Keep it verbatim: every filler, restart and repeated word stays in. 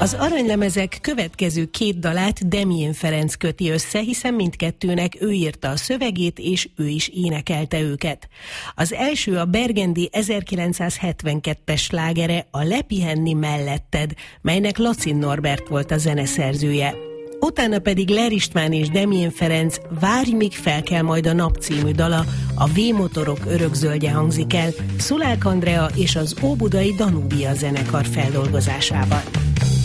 Az aranylemezek következő két dalát Demjén Ferenc köti össze, hiszen mindkettőnek ő írta a szövegét, és ő is énekelte őket. Az első a Bergendi ezerkilencszázhetvenkettes slágere, a Lepihenni melletted, melynek Lacin Norbert volt a zeneszerzője. Utána pedig Ler István és Demjén Ferenc Várj, míg felkel majd a nap című dala, a V-motorok örökzöldje hangzik el, Szulák Andrea és az óbudai Danubia zenekar feldolgozásában.